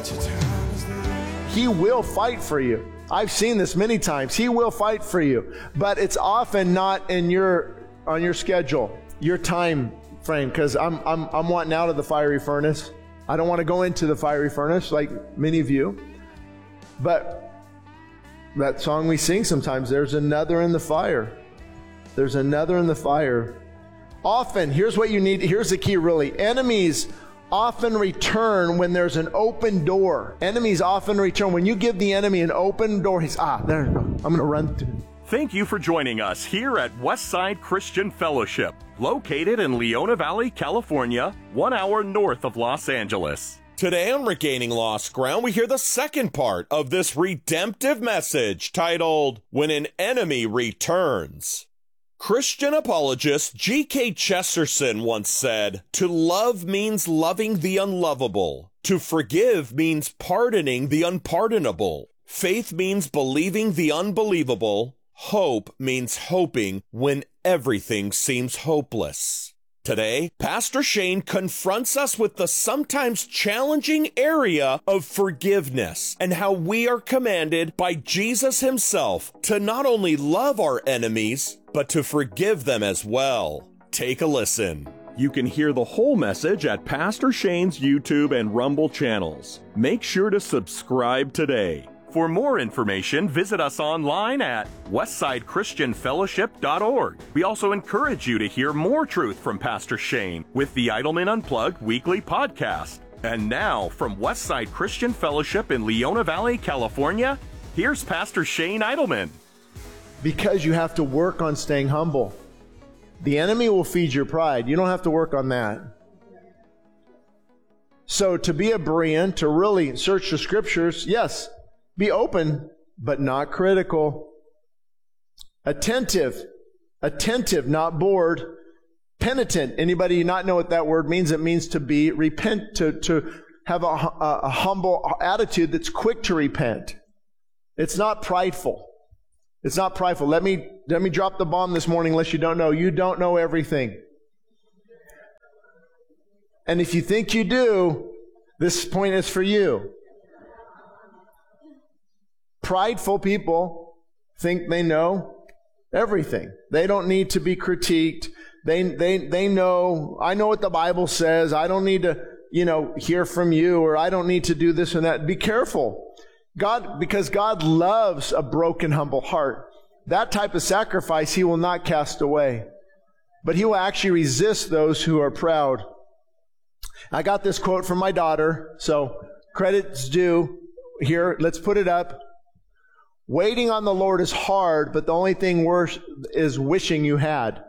He will fight for you. I've seen this many times. He will fight for you, but it's often not on your schedule, your time frame, because I'm wanting out of the fiery furnace. I don't want to go into the fiery furnace like many of you. But that song we sing sometimes, there's another in the fire. There's another in the fire. Often, here's what you need. Here's the key, really. Enemies often return when there's an open door. Enemies often return. When you give the enemy an open door, he's, there we go. I'm going to run through. Thank you for joining us here at Westside Christian Fellowship, located in Leona Valley, California, 1 hour north of Los Angeles. Today on Regaining Lost Ground, we hear the second part of this redemptive message titled, When an Enemy Returns. Christian apologist G.K. Chesterton once said, "To love means loving the unlovable. To forgive means pardoning the unpardonable. Faith means believing the unbelievable. Hope means hoping when everything seems hopeless." Today, Pastor Shane confronts us with the sometimes challenging area of forgiveness and how we are commanded by Jesus himself to not only love our enemies, but to forgive them as well. Take a listen. You can hear the whole message at Pastor Shane's YouTube and Rumble channels. Make sure to subscribe today. For more information, visit us online at westsidechristianfellowship.org. We also encourage you to hear more truth from Pastor Shane with the Idleman Unplugged weekly podcast. And now, from Westside Christian Fellowship in Leona Valley, California, here's Pastor Shane Idleman. Because you have to work on staying humble. The enemy will feed your pride. You don't have to work on that. So to be a Berean, to really search the scriptures, yes, be open, but not critical. Attentive, not bored. Penitent. Anybody not know what that word means? It means to be to have a humble attitude that's quick to repent. It's not prideful. It's not prideful. Let me drop the bomb this morning unless you don't know. You don't know everything. And if you think you do, this point is for you. Prideful people think they know everything. They don't need to be critiqued. They know, I know what the Bible says. I don't need to, hear from you, or I don't need to do this and that. Be careful. Because God loves a broken, humble heart. That type of sacrifice He will not cast away. But He will actually resist those who are proud. I got this quote from my daughter, so credit's due. Here, let's put it up. Waiting on the Lord is hard, but the only thing worse is wishing you had.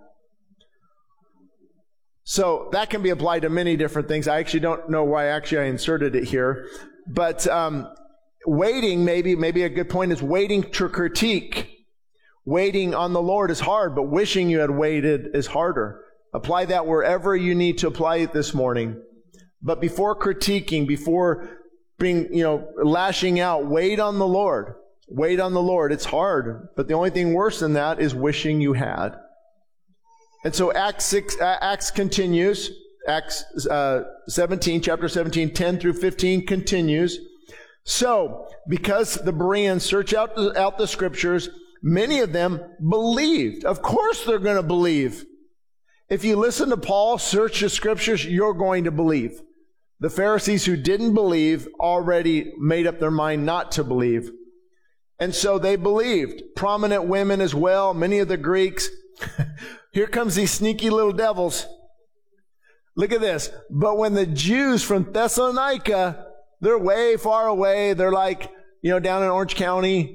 So that can be applied to many different things. I actually don't know why I inserted it here. But waiting, maybe a good point is waiting to critique. Waiting on the Lord is hard, but wishing you had waited is harder. Apply that wherever you need to apply it this morning. But before critiquing, before being, lashing out, wait on the Lord. Wait on the Lord. It's hard, but the only thing worse than that is wishing you had. And so Acts continues. Acts 17, chapter 17, 10 through 15 continues. So, because the Bereans search out the scriptures, many of them believed. Of course they're going to believe. If you listen to Paul search the scriptures, you're going to believe. The Pharisees who didn't believe already made up their mind not to believe. And so they believed. Prominent women as well, many of the Greeks. Here comes these sneaky little devils. Look at this. But when the Jews from Thessalonica, they're way far away. They're like, down in Orange County.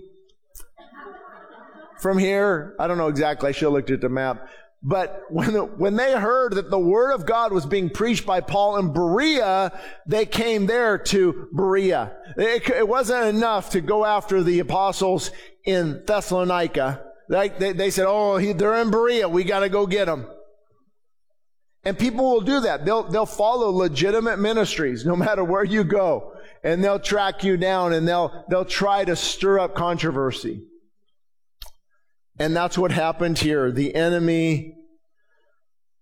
From here, I don't know exactly. I should have looked at the map. But when they heard that the word of God was being preached by Paul in Berea, they came there to Berea. It wasn't enough to go after the apostles in Thessalonica. They said, they're in Berea. We got to go get them. And people will do that. They'll follow legitimate ministries no matter where you go. And they'll track you down and they'll try to stir up controversy. And that's what happened here. The enemy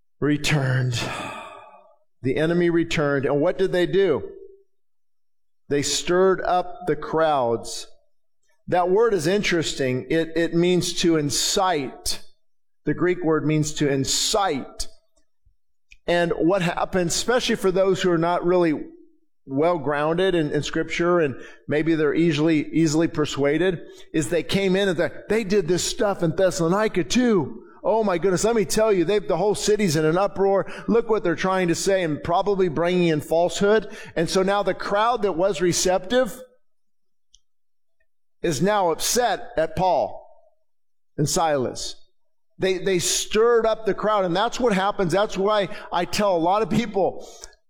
returned. The enemy returned. And what did they do? They stirred up the crowds. That word is interesting. It means to incite. The Greek word means to incite. And what happens, especially for those who are not really well grounded in Scripture and maybe they're easily persuaded, is they came in and they did this stuff in Thessalonica too. Oh my goodness, let me tell you, the whole city's in an uproar. Look what they're trying to say, and probably bringing in falsehood. And so now the crowd that was receptive is now upset at Paul and Silas. They stirred up the crowd, and that's what happens. That's why I tell a lot of people,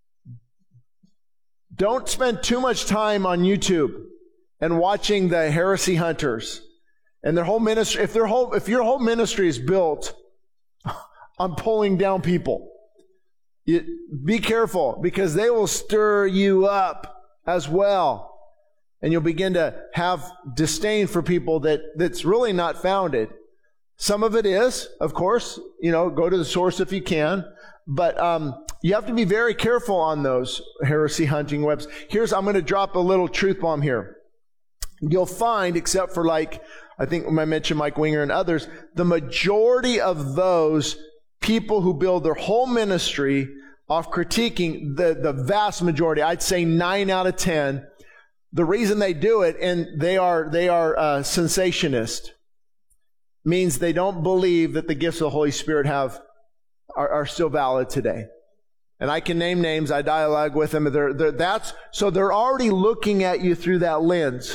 don't spend too much time on YouTube and watching the heresy hunters and their whole ministry. If your whole ministry is built on pulling down people, be careful, because they will stir you up as well. And you'll begin to have disdain for people that's really not founded. Some of it is, of course, go to the source if you can. But you have to be very careful on those heresy hunting webs. I'm going to drop a little truth bomb here. You'll find, except for I think I mentioned Mike Winger and others, the majority of those people who build their whole ministry off critiquing, the vast majority, I'd say 9 out of 10, the reason they do it, and they are cessationist, means they don't believe that the gifts of the Holy Spirit are still valid today. And I can name names. I dialogue with them. So they're already looking at you through that lens.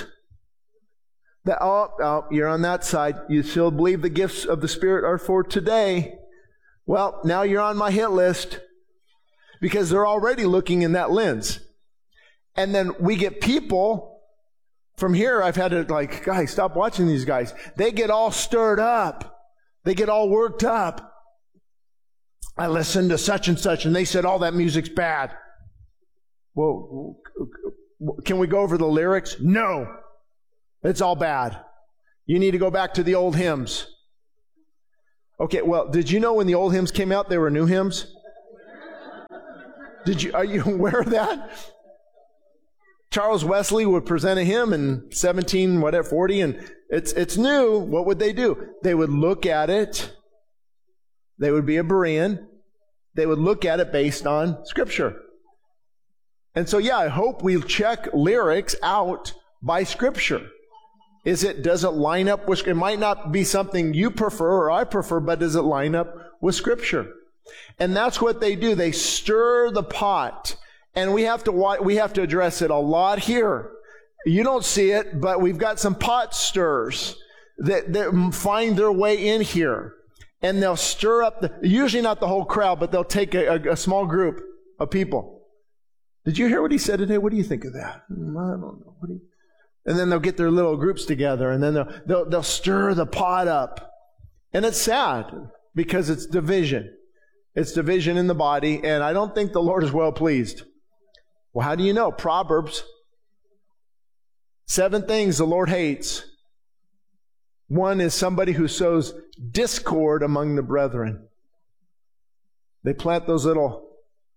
You're on that side. You still believe the gifts of the Spirit are for today. Well, now you're on my hit list, because they're already looking in that lens. And then we get people from here. I've had to guys, stop watching these guys. They get all stirred up. They get all worked up. I listened to such and such, and they said, that music's bad. Well, can we go over the lyrics? No. It's all bad. You need to go back to the old hymns. Okay, well, did you know when the old hymns came out, they were new hymns? Are you aware of that? Charles Wesley would present a hymn in 1740, and it's new. What would they do? They would look at it. They would be a Berean. They would look at it based on Scripture. And so, I hope we check lyrics out by Scripture. Does it line up with, it might not be something you prefer or I prefer, but does it line up with Scripture? And that's what they do. They stir the pot. And we have to address it a lot here. You don't see it, but we've got some pot stirrers that find their way in here. And they'll stir up, usually not the whole crowd, but they'll take a small group of people. Did you hear what he said today? What do you think of that? I don't know. And then they'll get their little groups together, and then they'll stir the pot up. And it's sad, because it's division. It's division in the body, and I don't think the Lord is well pleased. Well, how do you know? Proverbs. 7 things the Lord hates. One is somebody who sows discord among the brethren. They plant those little,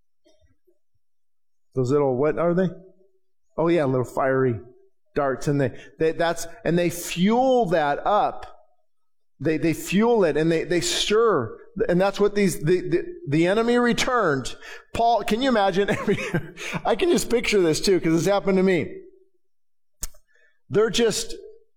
what are they? Oh yeah, little fiery darts, and they fuel that up. They fuel it, and they stir, and that's what the enemy returned. Paul, can you imagine? I can just picture this too, because it's happened to me. They're just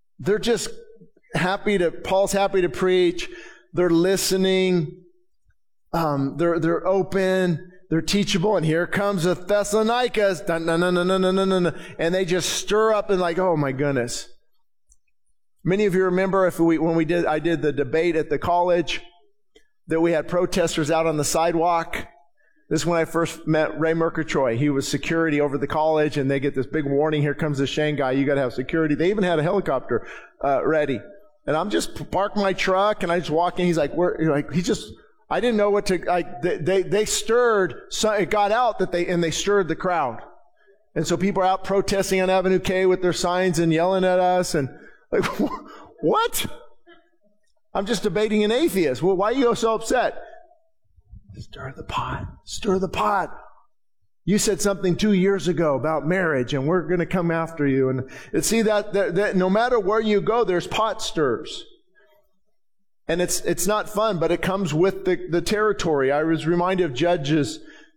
Paul's happy to preach. They're listening. They're open. They're teachable. And here comes the Thessalonians. And they just stir up and oh my goodness. Many of you remember I did the debate at the college, that we had protesters out on the sidewalk. This is when I first met Ray Murgatroyd. He was security over the college, and they get this big warning, here comes the Shane guy, you got to have security. They even had a helicopter ready. And I'm just parked my truck, and I just walk in. He's like, I didn't know what to, they stirred, so it got out and they stirred the crowd. And so people are out protesting on Avenue K with their signs and yelling at us, and what? I'm just debating an atheist. Well, why are you so upset? Stir the pot. Stir the pot. You said something 2 years ago about marriage, and we're going to come after you. And see that no matter where you go, there's pot stirs. And it's not fun, but it comes with the territory. I was reminded of Judges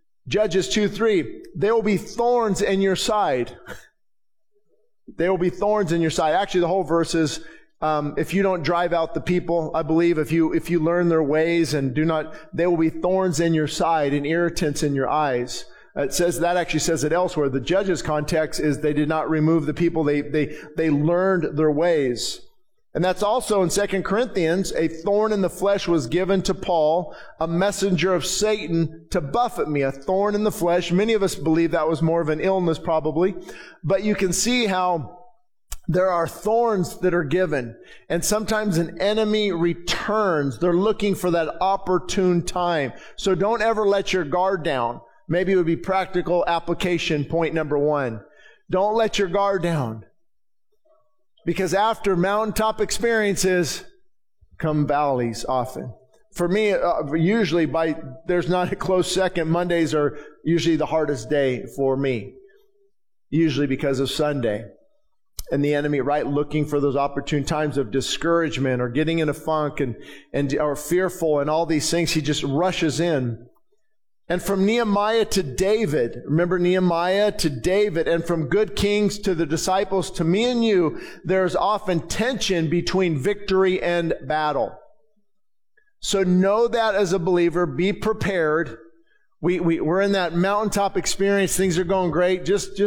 2:3. There will be thorns in your side. There will be thorns in your side. Actually, the whole verse is, if you don't drive out the people, I believe, if you learn their ways and do not, there will be thorns in your side and irritants in your eyes. That actually says it elsewhere. The Judges context is they did not remove the people. They learned their ways. And that's also in 2 Corinthians, a thorn in the flesh was given to Paul, a messenger of Satan to buffet me. A thorn in the flesh. Many of us believe that was more of an illness probably. But you can see how there are thorns that are given. And sometimes an enemy returns. They're looking for that opportune time. So don't ever let your guard down. Maybe it would be practical application point number 1. Don't let your guard down. Because after mountaintop experiences come valleys often. For me, usually there's not a close second. Mondays are usually the hardest day for me. Usually because of Sunday. And the enemy, right, looking for those opportune times of discouragement or getting in a funk and or fearful and all these things, he just rushes in. And from Nehemiah to David, remember Nehemiah to David, and from good kings to the disciples to me and you, there's often tension between victory and battle. So know that as a believer, be prepared. We're in that mountaintop experience, things are going great. Just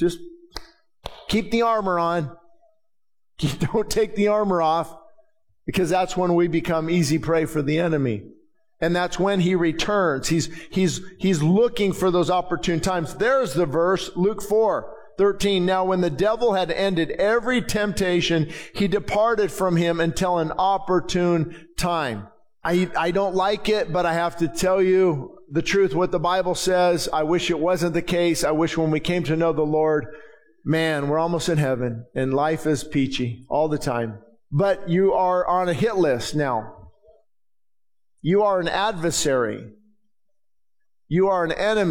keep the armor on. Don't take the armor off, because that's when we become easy prey for the enemy. And that's when he returns. He's looking for those opportune times. There's the verse, Luke 4:13. Now when the devil had ended every temptation, he departed from him until an opportune time. I don't like it, but I have to tell you the truth, what the Bible says. I wish it wasn't the case. I wish when we came to know the Lord, man, we're almost in heaven and life is peachy all the time. But you are on a hit list now. You are an adversary. You are an enemy.